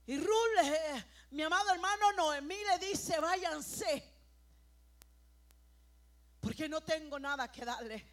Y Ruth, mi amado hermano, Noemí le dice: váyanse, porque no tengo nada que darle.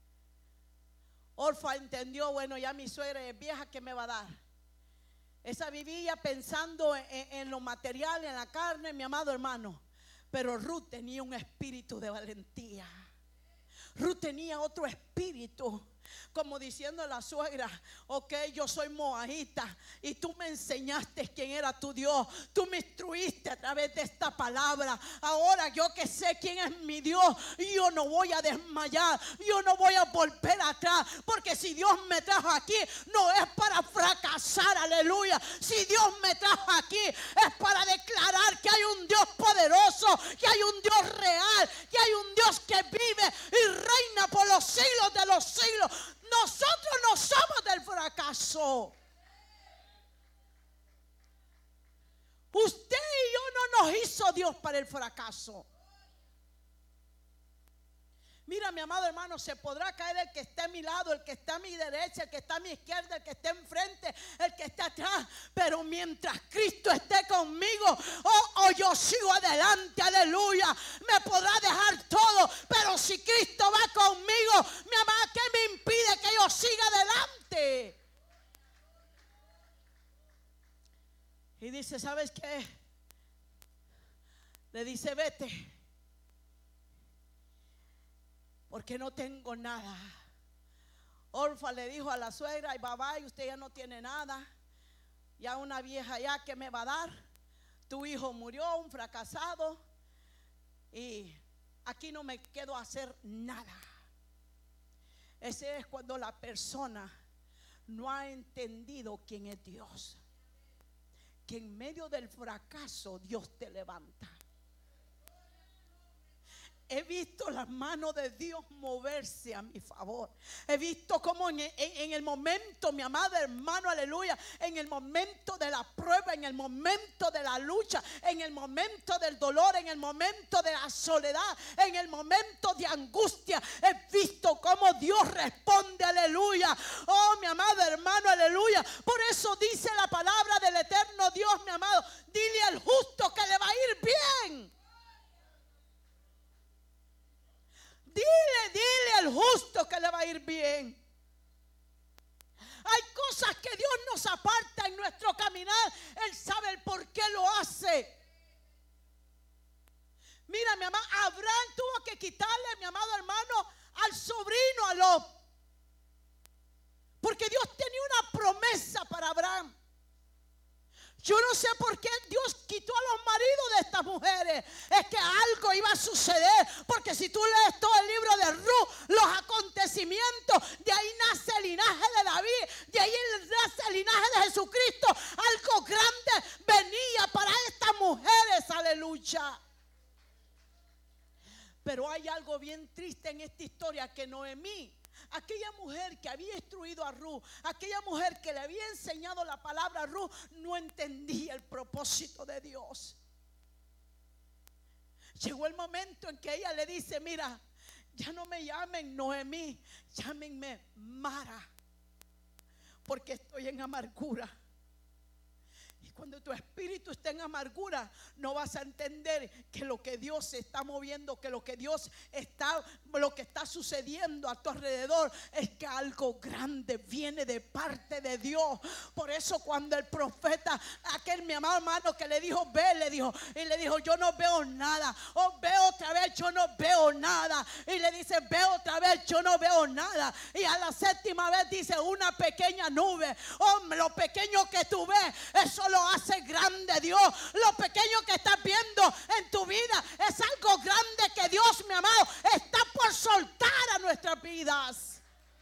Orfa entendió: bueno, ya mi suegra es vieja, ¿qué me va a dar? Esa vivía pensando en lo material, en la carne, mi amado hermano. Pero Ruth tenía un espíritu de valentía. Ruth tenía otro espíritu, como diciendo a la suegra: ok, yo soy moabita y tú me enseñaste quién era tu Dios, tú me instruiste a través de esta palabra. Ahora yo que sé quién es mi Dios, yo no voy a desmayar, yo no voy a volver atrás, porque si Dios me trajo aquí no es para fracasar, aleluya. Si Dios me trajo aquí es para declarar que hay un Dios poderoso, que hay un Dios real, que hay un Dios que vive y reina por los siglos de los siglos. Nosotros no somos del fracaso. Usted y yo no nos hizo Dios para el fracaso. Mira, mi amado hermano, se podrá caer el que está a mi lado, el que está a mi derecha, el que está a mi izquierda, el que está enfrente, el que está atrás. Pero mientras Cristo esté conmigo, yo sigo adelante, aleluya. Me podrá dejar todo, pero si Cristo va conmigo, mi amada, ¿qué me impide que yo siga adelante? Y dice: ¿sabes qué? Le dice: vete, porque no tengo nada. Orfa le dijo a la suegra: ay, babá, y usted ya no tiene nada, ya una vieja ya, ¿qué me va a dar? Tu hijo murió, un fracasado, y aquí no me quedo a hacer nada. Ese es cuando la persona no ha entendido quién es Dios, que en medio del fracaso Dios te levanta. He visto las manos de Dios moverse a mi favor. He visto cómo en el momento, mi amado hermano, aleluya, en el momento de la prueba, en el momento de la lucha, en el momento del dolor, en el momento de la soledad, en el momento de angustia, he visto cómo Dios responde, aleluya. Oh, mi amado hermano, aleluya. Por eso dice la palabra del eterno Dios, mi amado: dile al justo que le va a ir bien. Dile al justo que le va a ir bien. Hay cosas que Dios nos aparta en nuestro caminar. Él sabe el por qué lo hace. Mira, mi amado, Abraham tuvo que quitarle, mi amado hermano, al sobrino, a Lot, porque Dios tenía una promesa para Abraham. Yo no sé por qué Dios quitó a los maridos de estas mujeres. Es que algo iba a suceder. Porque si tú lees todo el libro de Ruth, los acontecimientos, de ahí nace el linaje de David, de ahí nace el linaje de Jesucristo. Algo grande venía para estas mujeres, aleluya. Pero hay algo bien triste en esta historia, que Noemí, aquella mujer que había instruido a Ruth, aquella mujer que le había enseñado la palabra a Ruth, no entendía el propósito de Dios. Llegó el momento en que ella le dice: mira, ya no me llamen Noemí, llámenme Mara, porque estoy en amargura. Cuando tu espíritu está en amargura, no vas a entender que lo que Dios se está moviendo, que lo que está sucediendo a tu alrededor es que algo grande viene de parte de Dios. Por eso cuando el profeta, aquel mi amado hermano que le dijo: ve, le dijo: yo no veo nada. Oh, ve otra vez, yo no veo nada. Y le dice: ve otra vez, yo no veo nada. Y a la séptima vez dice: una pequeña nube. Oh, lo pequeño que tú ves, eso lo hace grande Dios. Lo pequeño que estás viendo en tu vida es algo grande que Dios, mi amado, está por soltar a nuestras vidas.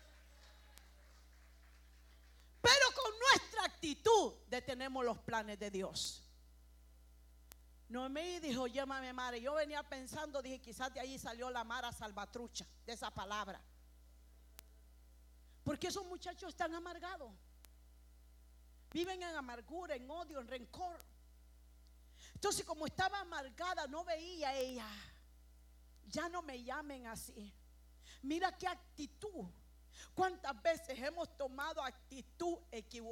Pero con nuestra actitud detenemos los planes de Dios. Noemí dijo: llámame Mara. Yo venía pensando, dije, quizás de ahí salió la Mara salvatrucha, de esa palabra. Porque esos muchachos están amargados. Viven en amargura, en odio, en rencor. Entonces, como estaba amargada, no veía ella: ya no me llamen así. Mira qué actitud. ¿Cuántas veces hemos tomado actitud equivocada?